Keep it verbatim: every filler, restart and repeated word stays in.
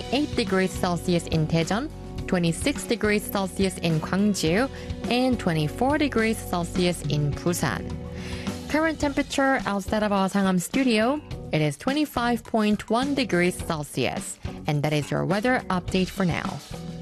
twenty-eight degrees Celsius in Daejeon, twenty-six degrees Celsius in Gwangju, and twenty-four degrees Celsius in Busan. Current temperature outside of our Sangam studio, it is twenty-five point one degrees Celsius. And that is your weather update for now.